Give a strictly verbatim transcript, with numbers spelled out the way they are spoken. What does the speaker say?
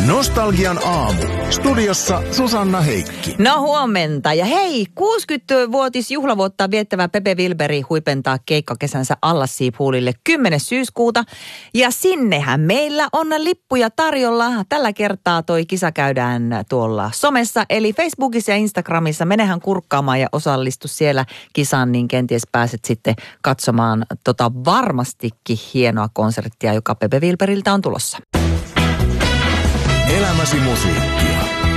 Nostalgian aamu. Studiossa Susanna Heikki. No huomenta. Ja hei, kuusikymmenvuotisjuhlavuotta viettävä Pepe Wilberi huipentaa keikkakesänsä Allassiipuulille kymmenes syyskuuta. Ja sinnehän meillä on lippuja tarjolla. Tällä kertaa toi kisa käydään tuolla somessa, eli Facebookissa ja Instagramissa. Menehän kurkkaamaan ja osallistu siellä kisaan, niin kenties pääset sitten katsomaan tota varmastikin hienoa konserttia, joka Pepe Wilberiltä on tulossa. Elämäsi musiikkia.